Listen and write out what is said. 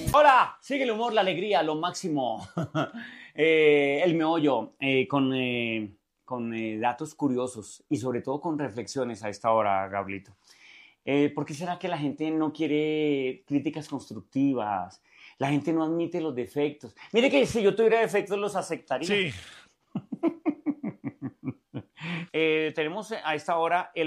Hola, sigue el humor, la alegría, lo máximo. El meollo, con datos curiosos y sobre todo con reflexiones a esta hora, Gablito. ¿Por qué será que la gente no quiere críticas constructivas? La gente no admite los defectos. Mire que si yo tuviera defectos los aceptaría. Sí. Tenemos a esta hora el